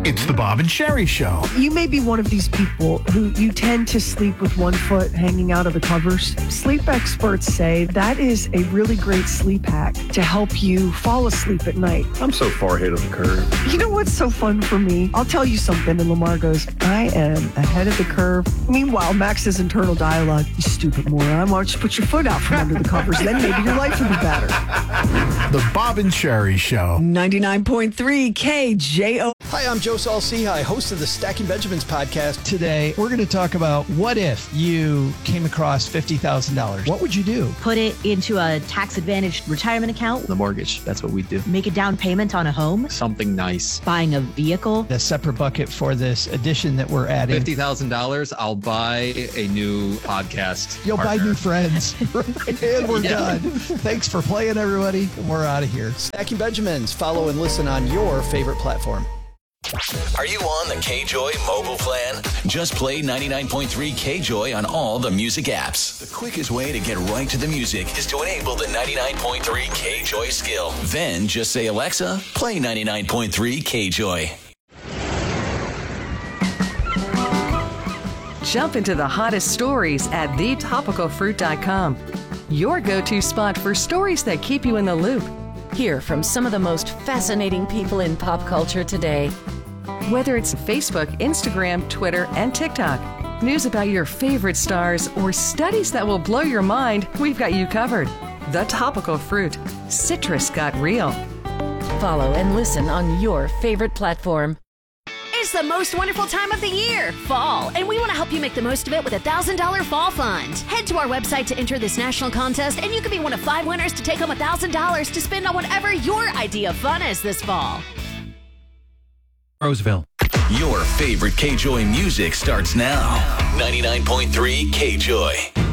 It's the Bob and Sherry Show. You may be one of these people who you tend to sleep with one foot hanging out of the covers. Sleep experts say that is a really great sleep hack to help you fall asleep at night. I'm so far ahead of the curve. You know what's so fun for me? I'll tell you something, and Lamar goes, I am ahead of the curve. Meanwhile, Max's internal dialogue, you stupid moron, why don't you put your foot out from under the covers? Then maybe your life will be better. The Bob and Sherry Show. 99.3 KJO. Hi, I'm Joe Saul-Sehy, host of the Stacking Benjamins podcast. Today, we're going to talk about what if you came across $50,000? What would you do? Put it into a tax-advantaged retirement account. The mortgage, that's what we do. Make a down payment on a home. Something nice. Buying a vehicle. A separate bucket for this addition that we're adding. $50,000, I'll buy a new podcast. You'll partner. buy new friends. And we're done. Thanks for playing, everybody. We're out of here. Stacking Benjamins. Follow and listen on your favorite platform. Are you on the KJoy mobile plan? Just play 99.3 KJoy on all the music apps. The quickest way to get right to the music is to enable the 99.3 KJoy skill. Then just say, Alexa, play 99.3 KJoy. Jump into the hottest stories at thetopicalfruit.com. Your go-to spot for stories that keep you in the loop. Hear from some of the most fascinating people in pop culture today. Whether it's Facebook, Instagram, Twitter, and TikTok, news about your favorite stars, or studies that will blow your mind, we've got you covered. The Topical Fruit. Citrus got real. Follow and listen on your favorite platform. It's the most wonderful time of the year, fall, and we want to help you make the most of it with a $1,000 fall fund. Head to our website to enter this national contest, and you could be one of 5 winners to take home $1,000 to spend on whatever your idea of fun is this fall. Roseville. Your favorite KJoy music starts now. 99.3 KJoy.